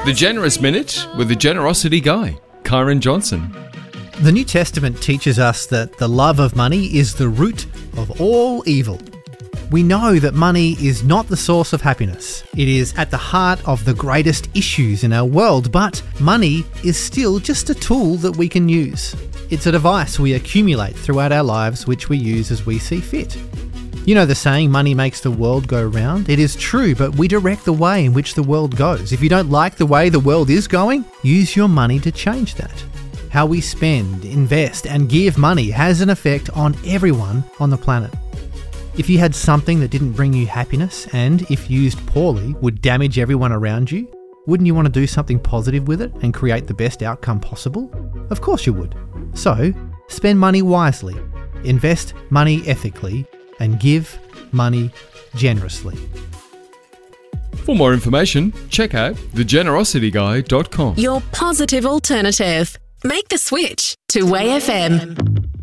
The Generous Minute with the Generosity Guy, Kyron Johnson. The New Testament teaches us that the love of money is the root of all evil. We know that money is not the source of happiness. It is at the heart of the greatest issues in our world, but money is still just a tool that we can use. It's a device we accumulate throughout our lives which we use as we see fit. You know the saying, money makes the world go round? It is true, but we direct the way in which the world goes. If you don't like the way the world is going, use your money to change that. How we spend, invest and give money has an effect on everyone on the planet. If you had something that didn't bring you happiness and, if used poorly, would damage everyone around you, wouldn't you want to do something positive with it and create the best outcome possible? Of course you would. So, spend money wisely, invest money ethically, and give money generously. For more information, check out thegenerosityguy.com. Your positive alternative. Make the switch to Way FM.